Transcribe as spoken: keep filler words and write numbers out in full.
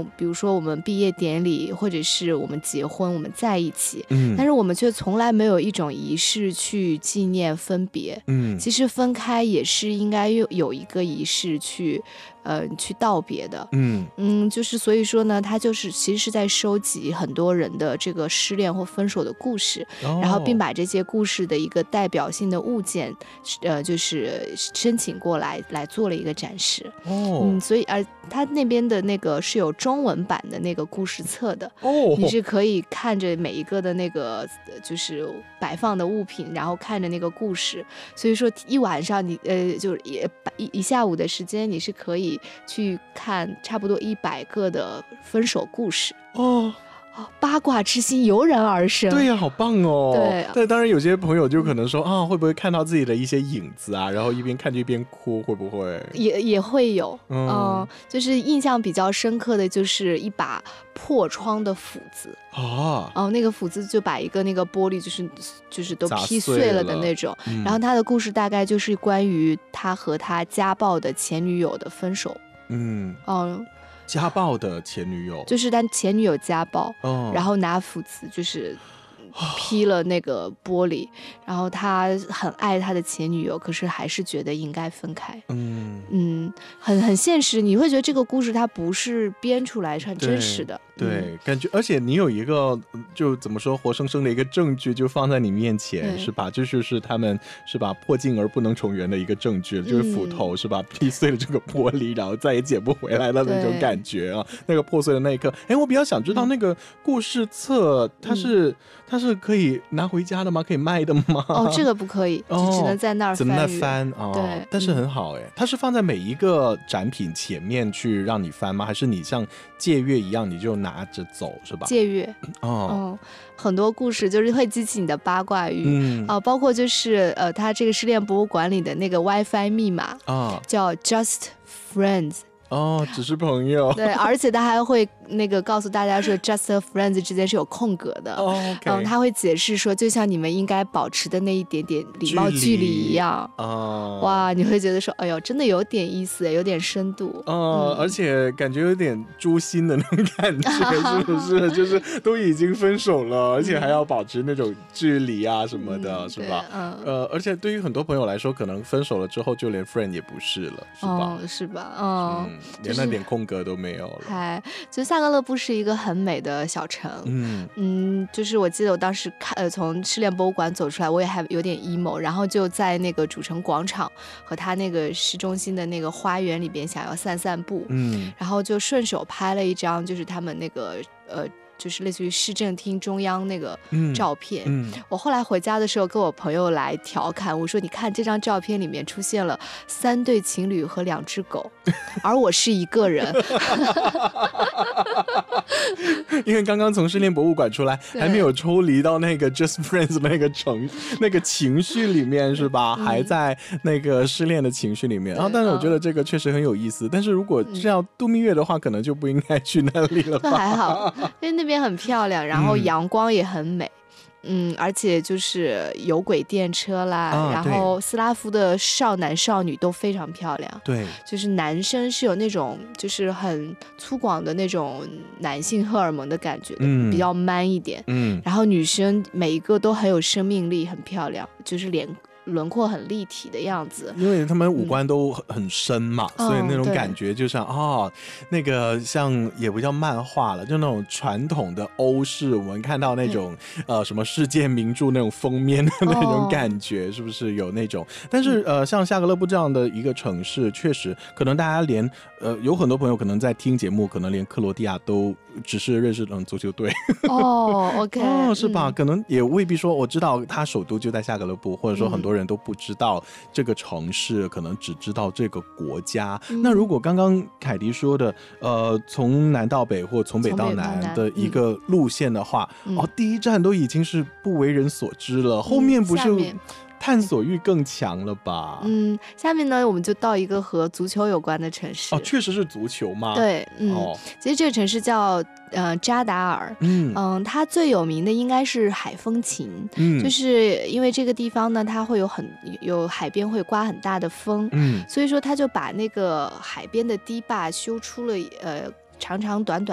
像比如说我们毕业典礼，或者是我们结婚，我们在一起， 嗯， 但是我们却从来没有一种仪式去纪念分别。 嗯， 其实分开也是应该有有一个仪式去呃去道别的。 嗯嗯，就是所以说呢，他就是其实是在收集很多人的这个失恋或分手的故事， 哦、 然后并把这些故事的一个代表性的物件，呃，就是申请过来来做了一个展示。 哦， 嗯，所以而他那边的那个是有中文版的那个故事册的， 哦， 你是可以看着每一个的那个就是摆放的物品，然后看着那个故事，所以说一晚上你呃就是一一下午的时间，你是可以去看差不多一百个的分手故事。 哦。 哦，八卦之心油然而生。 对呀、啊，好棒哦！ 对， 但当然有些朋友就可能说啊，会不会看到自己的一些影子啊？然后一边看就一边哭，会不会？ 也也会有，嗯、 呃， 就是印象比较深刻的就是一把破窗的斧子啊， 哦，那个斧子就把一个那个玻璃就是就是都劈碎了的那种。 嗯、 然后他的故事大概就是关于他和他家暴的前女友的分手。 嗯， 哦。 家暴的前女友， 就是他前女友家暴， 哦、 然后拿斧子就是劈了那个玻璃，然后他很爱他的前女友，可是还是觉得应该分开。 嗯嗯，很很现实，你会觉得这个故事它不是编出来，是很真实的。 对，对嗯、 感觉而且你有一个就怎么说活生生的一个证据就放在你面前，是吧？这就是他们是吧破镜而不能重圆的一个证据，就是斧头、嗯、是吧劈碎了这个玻璃，然后再也捡不回来的那种感觉啊。那个破碎的那一刻，哎，我比较想知道那个故事册、嗯、它是它是可以拿回家的吗？可以卖的吗？ 哦，这个不可以，哦、只能在那儿翻。 只能在翻啊、哦。 对， 但是很好哎、嗯，它是放在每一个展品前面去让你翻吗？还是你像借阅一样你就拿着走是吧？ 借阅哦、 嗯，很多故事就是会激起你的八卦欲， 嗯啊、呃，包括就是呃，它这个失恋博物馆里的那个 WiFi 密码啊、 哦， 叫 Just Friends。 哦，只是朋友。 对，而且他还会那个告诉大家说 just friends 之间是有空格的。 哦 okay、 嗯，他会解释说，就像你们应该保持的那一点点礼貌距离一样。 哦， 哇，你会觉得说，哎呦，真的有点意思，有点深度。 哦、嗯，而且感觉有点诛心的那种感觉，是不是？就是都已经分手了，而且还要保持那种距离啊什么的，嗯、是吧？ 嗯。 呃，而且对于很多朋友来说，可能分手了之后就连 friend 也不是了，是吧？ 嗯，是吧？嗯。 嗯，连那点空格都没有了。 嗨、就是，就萨格勒布是一个很美的小城。 嗯嗯，就是我记得我当时看，呃，从失恋博物馆走出来，我也还有点 emo， 然后就在那个主城广场和他那个市中心的那个花园里边想要散散步。 嗯， 然后就顺手拍了一张，就是他们那个呃。就是类似于市政厅中央那个照片、 嗯嗯、 我后来回家的时候跟我朋友来调侃，我说你看这张照片里面出现了三对情侣和两只狗而我是一个人因为刚刚从失恋博物馆出来还没有抽离到那个 Just Friends 那个城那个情绪里面是吧、嗯、还在那个失恋的情绪里面然后、啊、但是我觉得这个确实很有意思、嗯、但是如果是要度蜜月的话、嗯、可能就不应该去那里了吧。 那还好，因为那边很漂亮，然后阳光也很美。嗯，而且就是有轨电车啦、啊、然后斯拉夫的少男少女都非常漂亮。 对， 就是男生是有那种就是很粗犷的那种男性荷尔蒙的感觉的、嗯、比较 man 一点。 嗯， 然后女生每一个都很有生命力，很漂亮，就是脸轮廓很立体的样子， 因为他们五官都很深嘛、嗯、所以那种感觉就像、哦、那个像也不叫漫画了，就那种传统的欧式我们看到那种、嗯、呃什么世界名著那种封面的那种感觉、哦、是不是有那种。但是、嗯、呃像夏格勒布这样的一个城市，确实可能大家连呃有很多朋友可能在听节目，可能连克罗地亚都只是认识嗯足球队哦OK 哦是吧、嗯、可能也未必说我知道他首都就在夏格勒布，或者说很多人都不知道这个城市，可能只知道这个国家、嗯、那如果刚刚凯迪说的呃从南到北或从北到南的一个路线的话、嗯、哦第一站都已经是不为人所知了、嗯、后面不是探索欲更强了吧。 嗯，下面呢我们就到一个和足球有关的城市。 哦，确实是足球吗？ 对，嗯、哦，其实这个城市叫呃扎达尔。嗯嗯，它最有名的应该是海风琴。嗯，就是因为这个地方呢，它会有很有海边会刮很大的风。嗯，所以说他就把那个海边的堤坝修出了呃长长短短